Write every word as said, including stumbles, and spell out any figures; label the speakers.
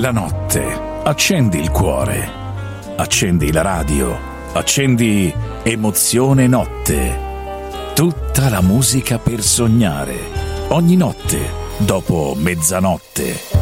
Speaker 1: la notte, accendi il cuore, accendi la radio, accendi Emozione Notte. Tutta la musica per sognare, ogni notte, dopo mezzanotte.